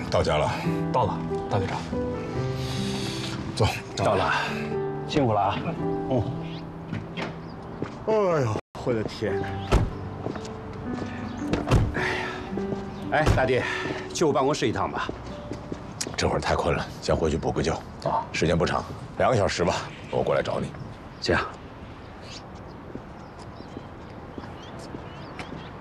到家了。 到了，大队长。 走， 到了，辛苦了啊。 哎呦，我的天哪！哎呀，哎，大弟，去我办公室一趟吧。 这会儿太困了，先回去补个觉。啊，时间不长，2个小时吧，我过来找你。 行。